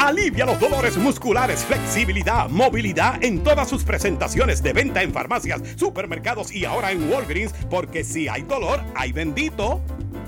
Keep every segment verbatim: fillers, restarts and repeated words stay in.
Alivia los dolores musculares, flexibilidad, movilidad en todas sus presentaciones de venta en farmacias, supermercados y ahora en Walgreens, porque si hay dolor, hay bendito.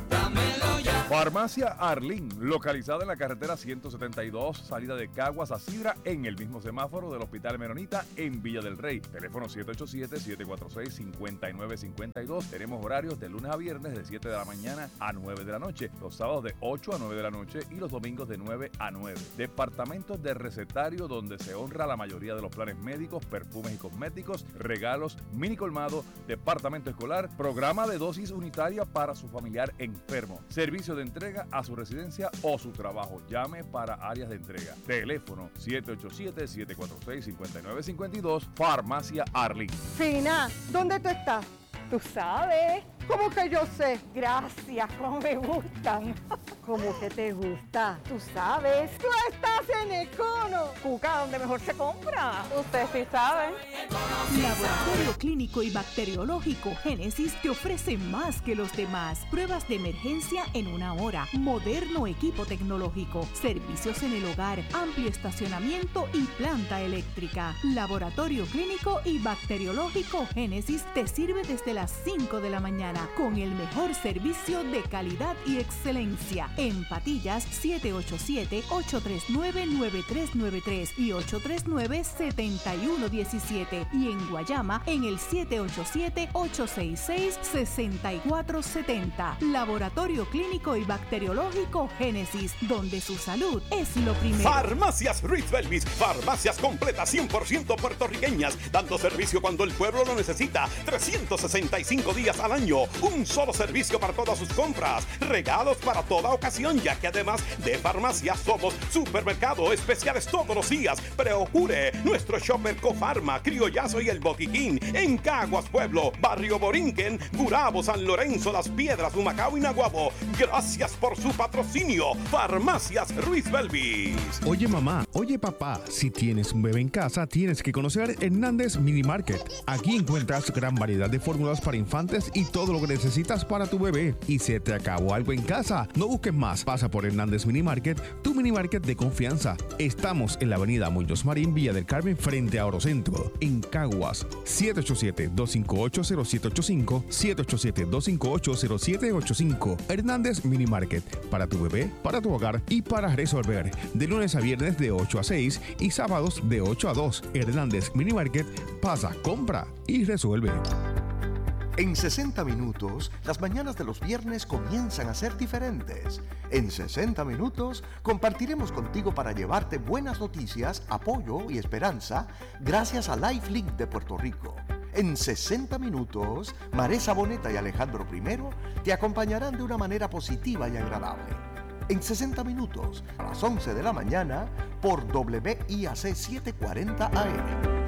Dámelo ya. Farmacia Arlín, localizada en la carretera ciento setenta y dos, salida de Caguas a Sidra, en el mismo semáforo del Hospital Menonita en Villa del Rey. Teléfono siete ocho siete, siete cuatro seis, cinco nueve cinco dos. Tenemos horarios de lunes a viernes de siete de la mañana a nueve de la noche, los sábados de ocho a nueve de la noche y los domingos de nueve a nueve. Departamentos de recetario donde se honra la mayoría de los planes médicos, perfumes y cosméticos, regalos, mini colmado, departamento escolar, programa de dosis unitaria para su familiar enfermo, servicio de entrega a su residencia o su trabajo. Llame para áreas de entrega. Teléfono siete ocho siete, siete cuatro seis, cinco nueve cinco dos. Farmacia Arlín. Fina, ¿dónde tú estás? Tú sabes. ¿Cómo que yo sé? Gracias, cómo me gustan. ¿Cómo que te gusta? Tú sabes. ¡Tú estás en Econo! Cuca, donde mejor se compra. Usted sí sabe. Laboratorio Clínico y Bacteriológico Génesis te ofrece más que los demás. Pruebas de emergencia en una hora, moderno equipo tecnológico, servicios en el hogar, amplio estacionamiento y planta eléctrica. Laboratorio Clínico y Bacteriológico Génesis te sirve desde las cinco de la mañana con el mejor servicio de calidad y excelencia. En Patillas, siete ocho siete, ocho tres nueve, nueve tres nueve tres y ocho tres nueve, siete uno uno siete. Y en Guayama, en el siete ocho siete, ocho seis seis, seis cuatro siete cero. Laboratorio Clínico y Bacteriológico Génesis, donde su salud es lo primero. Farmacias Ruiz Belvis, farmacias completas cien por ciento puertorriqueñas, dando servicio cuando el pueblo lo necesita, trescientos sesenta y cinco días al año. Un solo servicio para todas sus compras, regalos para toda ocasión, ya que además de farmacias somos supermercado, especiales todos los días. Procure nuestro shopper Cofarma, Criollazo y El Botiquín en Caguas Pueblo, Barrio Borinquen, Gurabo, San Lorenzo, Las Piedras, Humacao y Naguabo. Gracias por su patrocinio. Farmacias Ruiz Belvis. Oye mamá, oye papá, si tienes un bebé en casa tienes que conocer Hernández Mini Market. Aquí encuentras gran variedad de fórmulas para infantes y todo lo que necesitas para tu bebé. Y se te acabó algo en casa, no busques más, pasa por Hernández Mini Market, tu mini market de confianza. Estamos en la avenida Muñoz Marín, Villa del Carmen, frente a Orocentro, en Caguas. Siete ocho siete, dos cinco ocho, cero siete ocho cinco, siete ocho siete, dos cinco ocho, cero siete ocho cinco. Hernández Mini Market, para tu bebé, para tu hogar y para resolver. De lunes a viernes de ocho a seis y sábados de ocho a dos. Hernández Mini Market, pasa, compra y resuelve. En sesenta minutos, las mañanas de los viernes comienzan a ser diferentes. En sesenta minutos, compartiremos contigo para llevarte buenas noticias, apoyo y esperanza gracias a LifeLink de Puerto Rico. En sesenta minutos, Maresa Boneta y Alejandro Primero te acompañarán de una manera positiva y agradable. En sesenta minutos, a las once de la mañana, por W I A C setecientos cuarenta A M.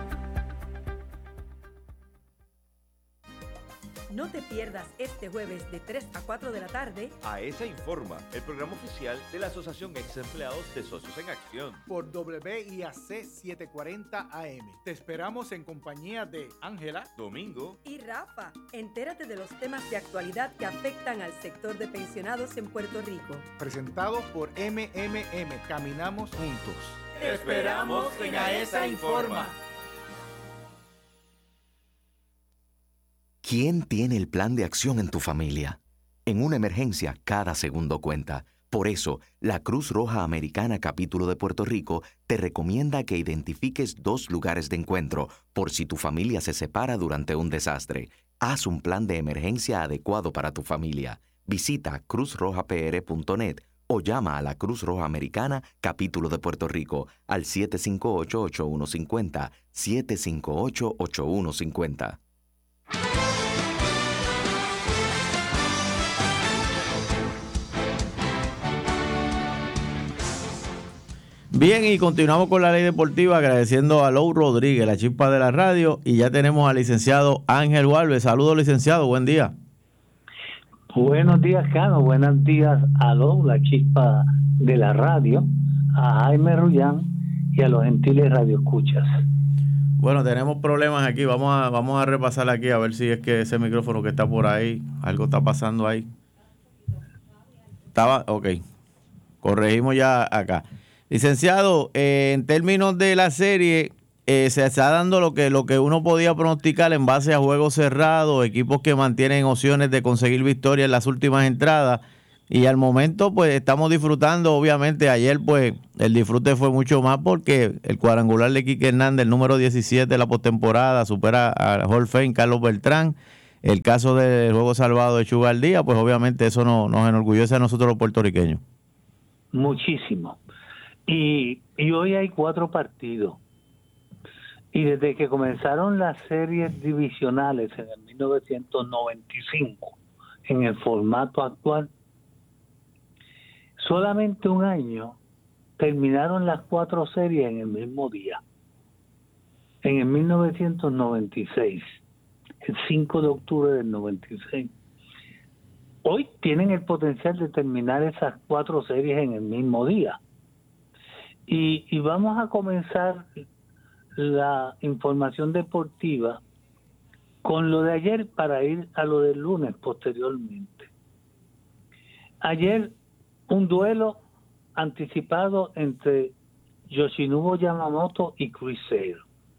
No te pierdas este jueves de tres a cuatro de la tarde AESA Informa, el programa oficial de la Asociación Ex Empleados de Socios en Acción. Por W I A C setecientos cuarenta A M. Te esperamos en compañía de Ángela, Domingo y Rafa. Entérate de los temas de actualidad que afectan al sector de pensionados en Puerto Rico. Presentado por M M M. Caminamos juntos. Te esperamos en AESA Informa. ¿Quién tiene el plan de acción en tu familia? En una emergencia, cada segundo cuenta. Por eso, la Cruz Roja Americana Capítulo de Puerto Rico te recomienda que identifiques dos lugares de encuentro por si tu familia se separa durante un desastre. Haz un plan de emergencia adecuado para tu familia. Visita cruz roja p r punto net o llama a la Cruz Roja Americana Capítulo de Puerto Rico al siete cinco ocho, ocho uno cinco cero, siete cinco ocho, ocho uno cinco cero. Bien, y continuamos con la ley deportiva agradeciendo a Lou Rodríguez, la chispa de la radio, y ya tenemos al licenciado Ángel Walves. Saludos, licenciado, buen día. Buenos días, Cano, buenos días a Lou, la chispa de la radio, a Jaime Rullán y a los gentiles radioescuchas. Bueno, tenemos problemas aquí, vamos a, vamos a repasar aquí a ver si es que ese micrófono que está por ahí, algo está pasando ahí. Estaba, ok, corregimos ya acá. Licenciado, eh, en términos de la serie, eh, se está dando lo que, lo que uno podía pronosticar en base a juegos cerrados, equipos que mantienen opciones de conseguir victoria en las últimas entradas. Y al momento, pues, estamos disfrutando. Obviamente, ayer, pues, el disfrute fue mucho más porque el cuadrangular de Quique Hernández, el número diecisiete de la postemporada, supera a Hall of Fame, Carlos Beltrán. El caso del juego salvado de Chugal Díaz, pues, obviamente, eso no, nos enorgullece a nosotros los puertorriqueños. Muchísimo. Y, y hoy hay cuatro partidos. Y desde que comenzaron las series divisionales en el mil novecientos noventa y cinco, en el formato actual, solamente un año terminaron las cuatro series en el mismo día. En el mil novecientos noventa y seis, el cinco de octubre del noventa y seis. Hoy tienen el potencial de terminar esas cuatro series en el mismo día. Y, y vamos a comenzar la información deportiva con lo de ayer para ir a lo del lunes posteriormente. Ayer un duelo anticipado entre Yoshinobu Yamamoto y Chris Sale.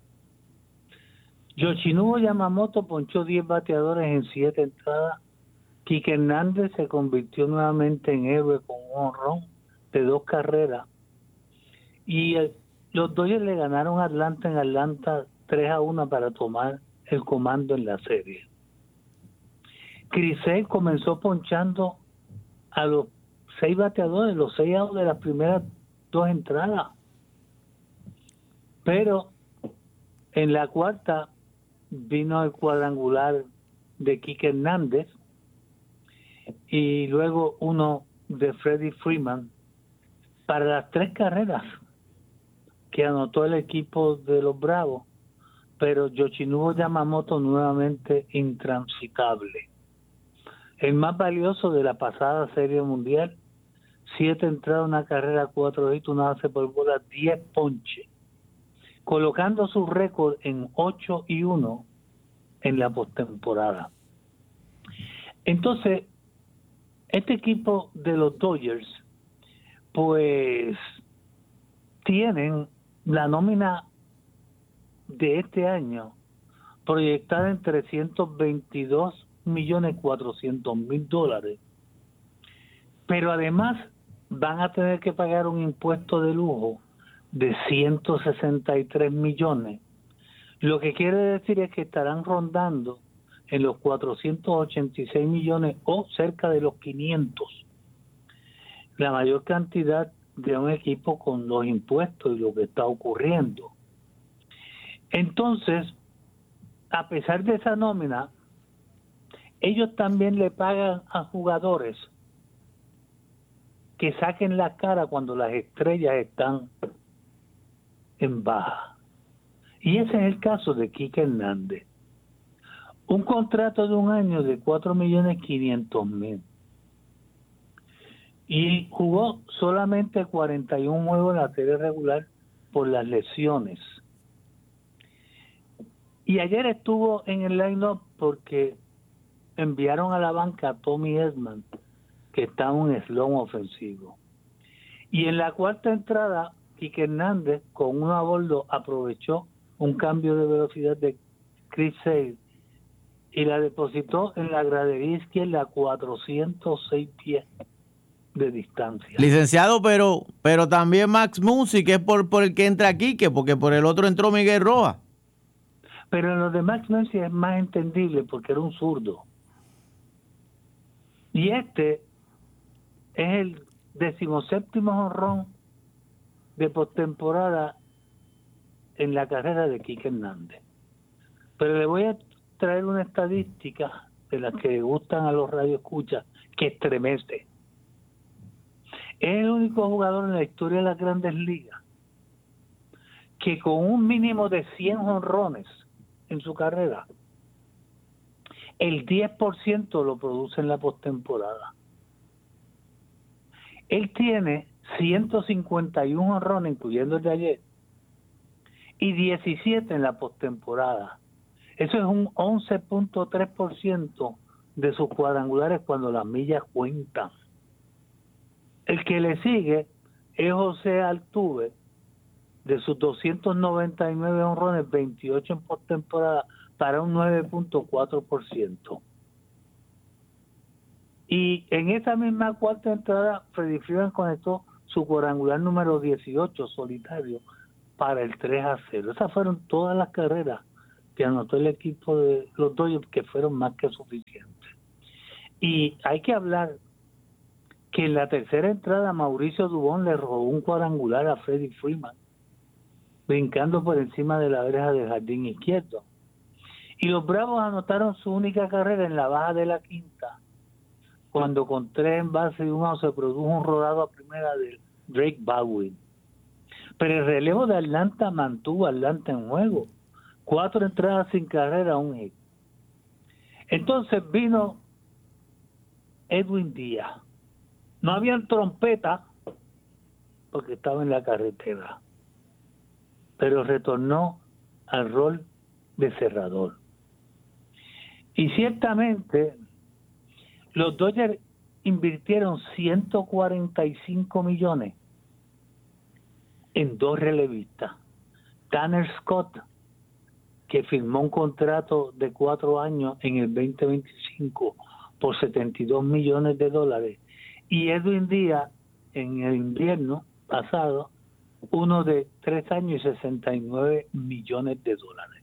Yoshinobu Yamamoto ponchó diez bateadores en siete entradas. Quique Hernández se convirtió nuevamente en héroe con un honrón de dos carreras. Y el, los Dodgers le ganaron a Atlanta en Atlanta tres a uno para tomar el comando en la serie. Chris Sale comenzó ponchando a los seis bateadores, los seis outs de las primeras dos entradas. Pero en la cuarta vino el cuadrangular de Quique Hernández y luego uno de Freddie Freeman para las tres carreras que anotó el equipo de los Bravos, pero Yoshinobu Yamamoto nuevamente intransitable. El más valioso de la pasada Serie Mundial, siete entradas, una carrera, cuatro hits, una base por bola, diez ponches, colocando su récord en ocho y uno en la postemporada. Entonces, este equipo de los Dodgers, pues, tienen la nómina de este año proyectada en trescientos veintidós millones cuatrocientos mil dólares, pero además van a tener que pagar un impuesto de lujo de ciento sesenta y tres millones, lo que quiere decir es que estarán rondando en los cuatrocientos ochenta y seis millones o cerca de los quinientos, la mayor cantidad de un equipo con los impuestos y lo que está ocurriendo. Entonces, a pesar de esa nómina, ellos también le pagan a jugadores que saquen la cara cuando las estrellas están en baja. Y ese es el caso de Quique Hernández. Un contrato de un año de cuatro millones quinientos mil. Y jugó solamente cuarenta y uno juegos en la serie regular por las lesiones. Y ayer estuvo en el line-up porque enviaron a la banca a Tommy Edman, que está en un slump ofensivo. Y en la cuarta entrada, Quique Hernández, con uno a bordo, aprovechó un cambio de velocidad de Chris Sale y la depositó en la gradería izquierda a cuatrocientos seis pies de distancia. Licenciado, pero pero también Max Muncy, que es por, por el que entra Quique, porque por el otro entró Miguel Rojas. Pero en lo de Max Muncy es más entendible porque era un zurdo. Y este es el decimoséptimo jonrón de postemporada en la carrera de Quique Hernández. Pero le voy a traer una estadística de las que gustan a los radioescuchas que estremece. Es el único jugador en la historia de las Grandes Ligas que con un mínimo de cien jonrones en su carrera, el diez por ciento lo produce en la postemporada. Él tiene ciento cincuenta y uno jonrones, incluyendo el de ayer, y diecisiete en la postemporada. Eso es un once punto tres por ciento de sus cuadrangulares cuando las millas cuentan. El que le sigue es José Altuve. De sus doscientos noventa y nueve honrones, veintiocho en postemporada para un nueve punto cuatro por ciento. Y en esa misma cuarta entrada, Freddie Freeman conectó su cuadrangular número dieciocho solitario para el tres a cero. Esas fueron todas las carreras que anotó el equipo de los Dodgers, que fueron más que suficientes. Y hay que hablar que en la tercera entrada Mauricio Dubón le robó un cuadrangular a Freddie Freeman, brincando por encima de la verja del jardín izquierdo. Y los Bravos anotaron su única carrera en la baja de la quinta, cuando con tres en base y un out se produjo un rodado a primera de Drake Baldwin. Pero el relevo de Atlanta mantuvo a Atlanta en juego. Cuatro entradas sin carrera, un hit. Entonces vino Edwin Díaz. No habían trompeta porque estaba en la carretera, pero retornó al rol de cerrador. Y ciertamente los Dodgers invirtieron ciento cuarenta y cinco millones en dos relevistas. Tanner Scott, que firmó un contrato de cuatro años en el veinte veinticinco por setenta y dos millones de dólares, y Edwin Díaz en el invierno pasado uno de tres años y sesenta y nueve millones de dólares.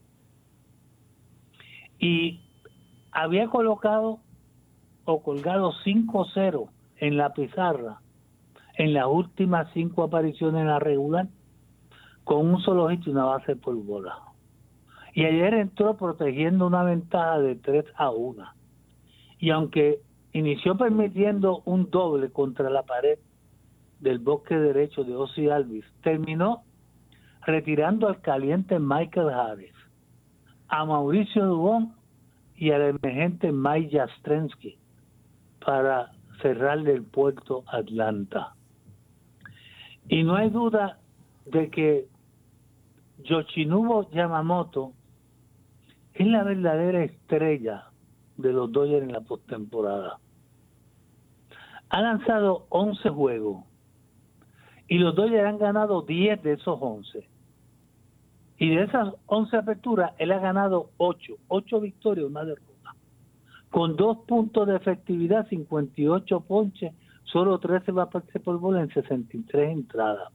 Y había colocado o colgado cinco cero en la pizarra en las últimas cinco apariciones en la regular, con un solo hit y una base por bola. Y ayer entró protegiendo una ventaja de tres a uno. Y aunque inició permitiendo un doble contra la pared del bosque derecho de Ozzie Albies, terminó retirando al caliente Michael Harris, a Mauricio Dubón y al emergente Mike Yastrzemski para cerrarle el puerto Atlanta. Y no hay duda de que Yoshinobu Yamamoto es la verdadera estrella de los Dodgers en la postemporada. Ha lanzado once juegos y los Dodgers han ganado diez de esos once. Y de esas once aperturas, él ha ganado ocho. ocho victorias, una derrota. Con dos puntos de efectividad, cincuenta y ocho ponches, solo trece bases por bola en sesenta y tres entradas.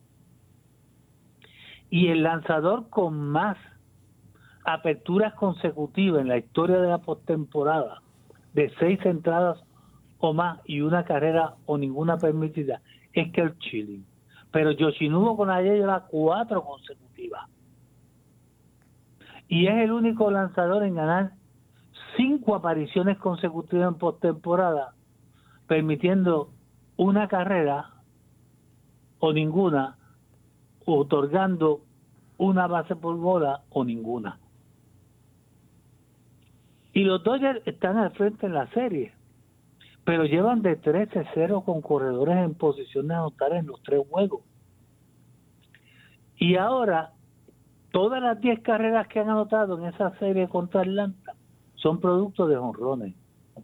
Y el lanzador con más aperturas consecutivas en la historia de la postemporada, de seis entradas o más y una carrera o ninguna permitida, es Curt Schilling. Pero Yoshinobu con ayer lleva cuatro consecutivas. Y es el único lanzador en ganar cinco apariciones consecutivas en postemporada, permitiendo una carrera o ninguna, otorgando una base por bola o ninguna. Y los Dodgers están al frente en la serie, pero llevan de trece cero con corredores en posición de anotar en los tres juegos. Y ahora, todas las diez carreras que han anotado en esa serie contra Atlanta son producto de jonrones.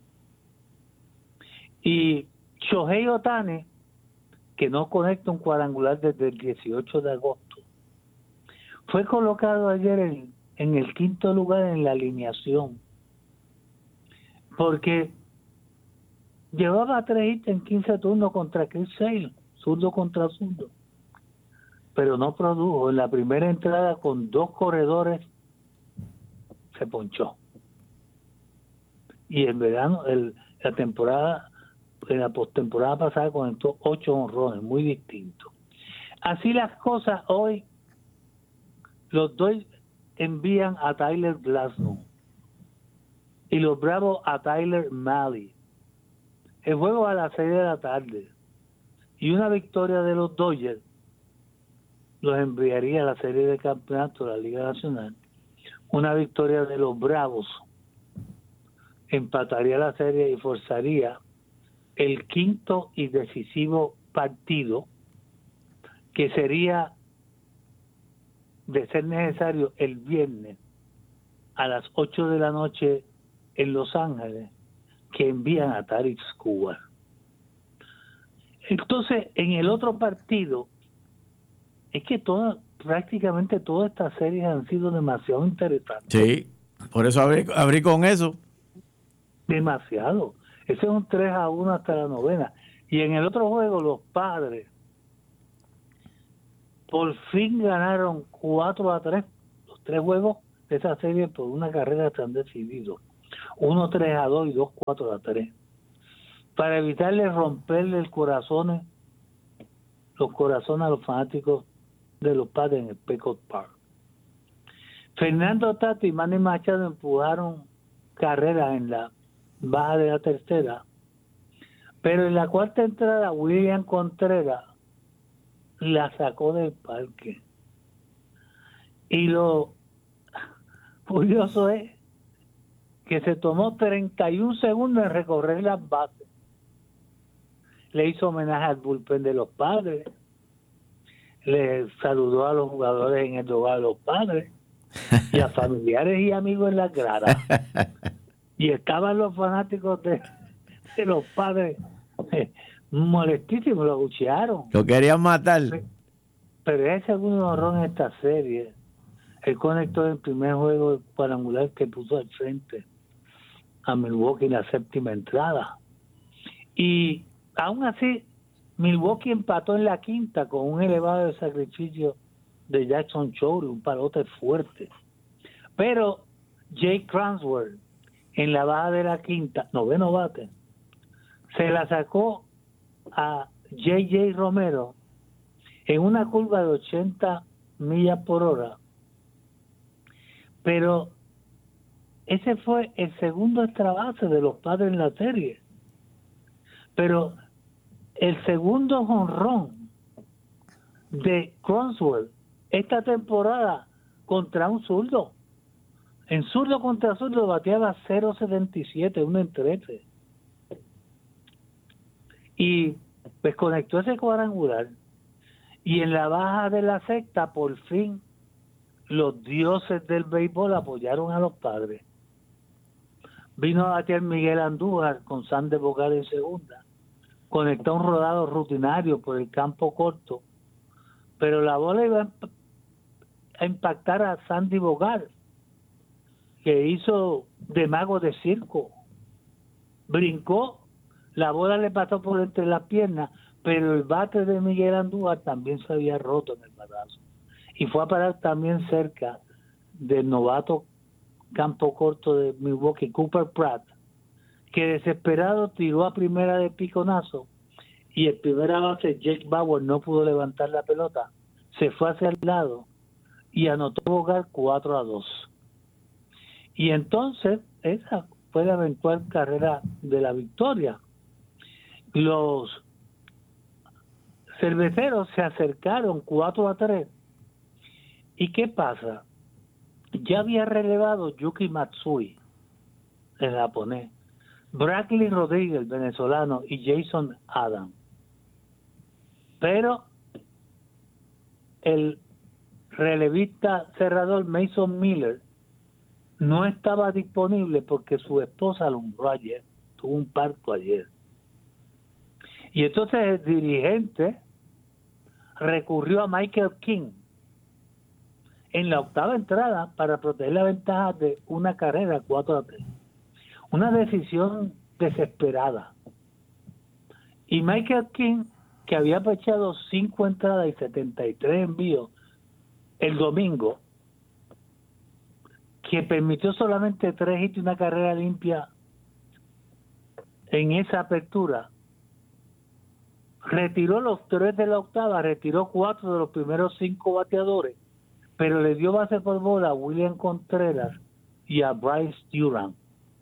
Y Shohei Ohtani, que no conecta un cuadrangular desde el dieciocho de agosto, fue colocado ayer en, en el quinto lugar en la alineación, porque llevaba tres hits en quince turnos contra Chris Sale, zurdo contra zurdo, pero no produjo. En la primera entrada con dos corredores se ponchó. Y en verano, el, la temporada, en la postemporada pasada conectó ocho honrones, muy distintos. Así las cosas hoy, los dos envían a Tyler Glasnow y los Bravos a Tyler Mahle. El juego a las seis de la tarde y una victoria de los Dodgers los enviaría a la serie de campeonato de la Liga Nacional. Una victoria de los Bravos empataría la serie y forzaría el quinto y decisivo partido, que sería, de ser necesario, el viernes a las ocho de la noche en Los Ángeles, que envían a Tarik Skubal. Entonces, en el otro partido, es que todas, prácticamente todas estas series han sido demasiado interesantes. Sí, por eso abrí, abrí con eso. Demasiado. Ese es un tres a uno hasta la novena. Y en el otro juego, los Padres por fin ganaron cuatro a tres. Los tres juegos de esa serie por una carrera están decididos. Uno tres a dos y dos cuatro a tres. Para evitarle romperle el corazón, los corazones a los fanáticos de los Padres en el Petco Park. Fernando Tatis y Manny Machado empujaron carreras en la baja de la tercera, pero en la cuarta entrada William Contreras la sacó del parque. Y lo curioso es que se tomó treinta y un segundos en recorrer las bases. Le hizo homenaje al bullpen de los Padres, le saludó a los jugadores en el hogar de los Padres y a familiares y amigos en las gradas. Y estaban los fanáticos de, de los Padres eh, molestísimos, lo abuchearon. Lo querían matar. Pero es el segundo horror en esta serie. Él conectó el primer juego cuadrangular que puso al frente a Milwaukee en la séptima entrada. Y aún así, Milwaukee empató en la quinta con un elevado sacrificio de Jackson Chourio, un palote fuerte. Pero Jake Cransworth, en la baja de la quinta, noveno bate, se la sacó a J J Romero en una curva de ochenta millas por hora. Pero ese fue el segundo extra base de los Padres en la serie. Pero el segundo jonrón de Cransworth esta temporada contra un zurdo. En zurdo contra zurdo bateaba cero setenta y siete, uno en trece. Y pues conectó ese cuadrangular. Y en la baja de la sexta, por fin, los dioses del béisbol apoyaron a los Padres. Vino a batear Miguel Andújar con Sander Bogart en segunda. Conectó un rodado rutinario por el campo corto. Pero la bola iba a impactar a Sandy Bogart, que hizo de mago de circo. Brincó, la bola le pasó por entre las piernas, pero el bate de Miguel Andújar también se había roto en el batazo. Y fue a parar también cerca del novato campo corto de Milwaukee, Cooper Pratt, que desesperado tiró a primera de piconazo y el primera base, Jake Bauer, no pudo levantar la pelota. Se fue hacia el lado y anotó Bogart cuatro a dos. Y entonces, esa fue la eventual carrera de la victoria. Los cerveceros se acercaron cuatro a tres. ¿Y qué pasa? Ya había relevado Yuki Matsui, el japonés, Bradley Rodríguez, el venezolano, y Jason Adam. Pero el relevista cerrador Mason Miller no estaba disponible porque su esposa alumbró ayer, tuvo un parto ayer. Y entonces el dirigente recurrió a Michael King en la octava entrada para proteger la ventaja de una carrera cuatro a tres. Una decisión desesperada. Y Michael King, que había pechado cinco entradas y setenta y tres envíos el domingo, que permitió solamente tres hits y una carrera limpia en esa apertura, retiró los tres de la octava, retiró cuatro de los primeros cinco bateadores, pero le dio base por bola a William Contreras y a Bryce Durant.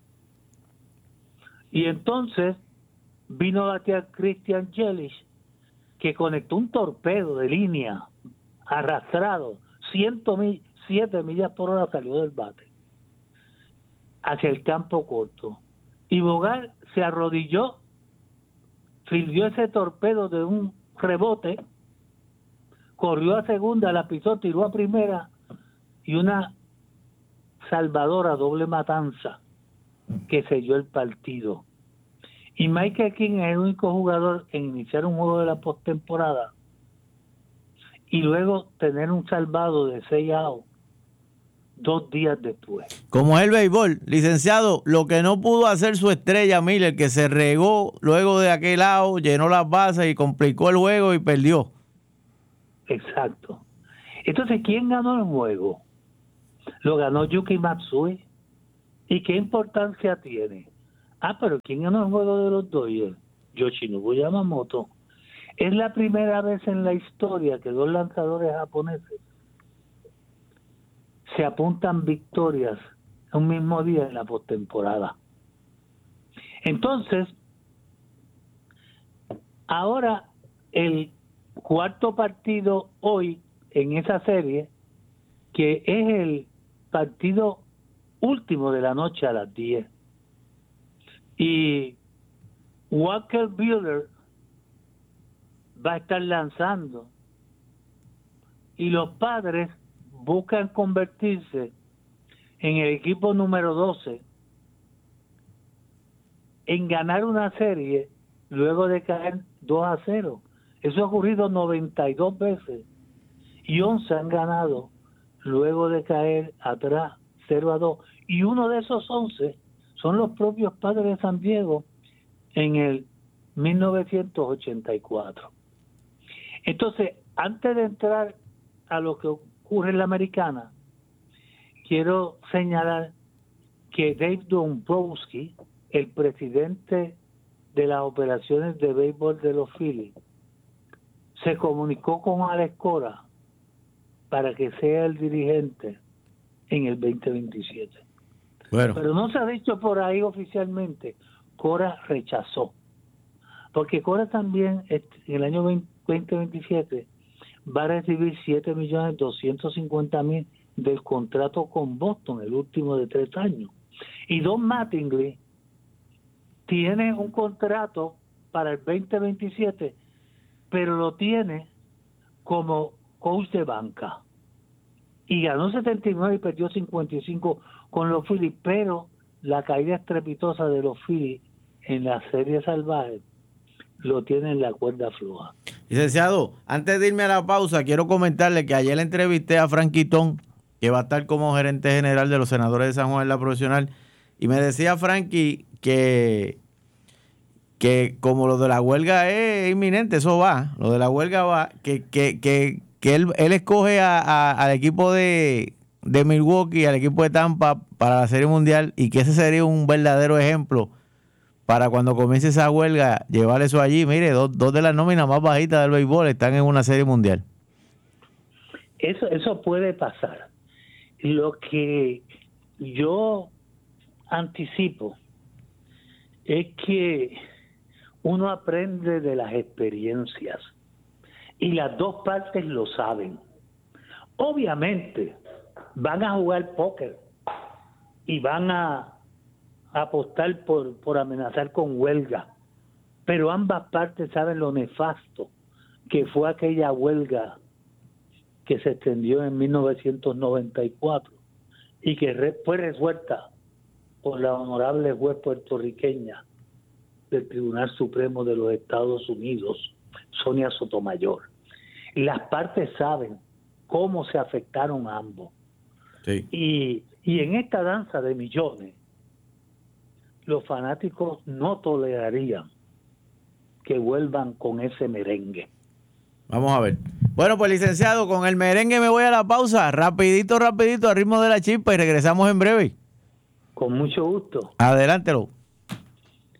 Y entonces vino a batear Christian Yelich, que conectó un torpedo de línea arrastrado, ciento siete millas por hora, salió del bate hacia el campo corto. Y Bogart se arrodilló, fildió ese torpedo de un rebote, corrió a segunda, la pisó, tiró a primera y una salvadora doble matanza que selló el partido. Y Michael King es el único jugador en iniciar un juego de la postemporada y luego tener un salvado de seis outs dos días después. Como es el béisbol, licenciado, lo que no pudo hacer su estrella Miller, que se regó luego de aquel lado, llenó las bases y complicó el juego y perdió. Exacto. Entonces, ¿quién ganó el juego? Lo ganó Yuki Matsui. ¿Y qué importancia tiene? Ah, pero ¿quién ganó el juego de los Dodgers? Yoshinobu Yamamoto. Es la primera vez en la historia que dos lanzadores japoneses se apuntan victorias un mismo día en la postemporada. Entonces, ahora el cuarto partido hoy en esa serie, que es el partido último de la noche a las diez. Y Walker Buehler va a estar lanzando. Y los Padres buscan convertirse en el equipo número doce en ganar una serie luego de caer dos a cero. Eso ha ocurrido noventa y dos veces y once han ganado luego de caer atrás cero a dos, y uno de esos once son los propios Padres de San Diego en el mil novecientos ochenta y cuatro. Entonces, antes de entrar a lo que ocurre en la Americana, quiero señalar que Dave Dombrowski, el presidente de las operaciones de béisbol de los Phillies, se comunicó con Alex Cora para que sea el dirigente en el veinte veintisiete. Bueno. Pero no se ha dicho por ahí oficialmente. Cora rechazó. Porque Cora también en el año veinte veintisiete va a recibir siete millones doscientos cincuenta mil del contrato con Boston, el último de tres años. Y Don Mattingly tiene un contrato para el veinte veintisiete, pero lo tiene como coach de banca. Y ganó setenta y nueve y perdió cincuenta y cinco con los Phillies, pero la caída estrepitosa de los Phillies en la serie salvaje lo tiene en la cuerda floja. Licenciado, antes de irme a la pausa, quiero comentarle que ayer le entrevisté a Frank Quitón, que va a estar como gerente general de los Senadores de San Juan en la profesional, y me decía Frankie que, que como lo de la huelga es inminente, eso va, lo de la huelga va, que, que, que, que él, él escoge a, a, al equipo de, de Milwaukee, al equipo de Tampa para la Serie Mundial, y que ese sería un verdadero ejemplo para cuando comience esa huelga, llevar eso allí. Mire, dos, dos de las nóminas más bajitas del béisbol están en una Serie Mundial. Eso, eso puede pasar. Lo que yo anticipo es que uno aprende de las experiencias y las dos partes lo saben. Obviamente van a jugar póker y van a apostar por, por amenazar con huelga, pero ambas partes saben lo nefasto que fue aquella huelga que se extendió en mil novecientos noventa y cuatro y que re, fue resuelta por la honorable juez puertorriqueña del Tribunal Supremo de los Estados Unidos, Sonia Sotomayor. Las partes saben cómo se afectaron ambos. Sí. Y, y en esta danza de millones, los fanáticos no tolerarían que vuelvan con ese merengue. Vamos a ver. Bueno, pues licenciado, con el merengue me voy a la pausa. Rapidito, rapidito, al ritmo de la chispa y regresamos en breve. Con mucho gusto. Adelántelo.